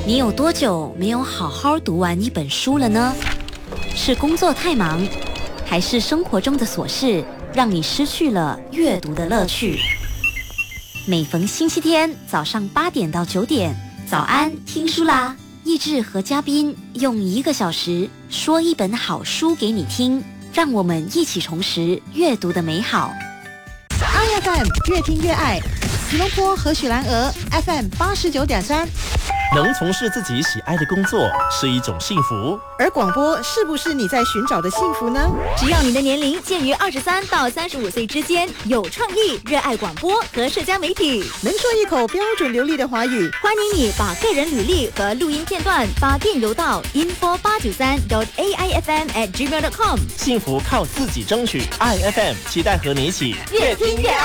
你有多久没有好好读完一本书了呢？是工作太忙，还是生活中的琐事让你失去了阅读的乐趣？每逢星期天早上8点到9点，早安听书啦！益智和嘉宾用1个小时说一本好书给你听，让我们一起重拾阅读的美好。 iFM 越听越爱，吉隆坡和许兰娥 FM 89.3。 能从事自己喜爱的工作是一种幸福， 而广播是不是你在寻找的幸福呢？ 只要你的年龄介于23到35岁之间，有创意，热爱广播和社交媒体， 能说一口标准流利的华语， 欢迎你把个人履历和录音片段发电邮到 info893.aifm@gmail.com。 幸福靠自己争取。iFM 期待和你一起越听越爱。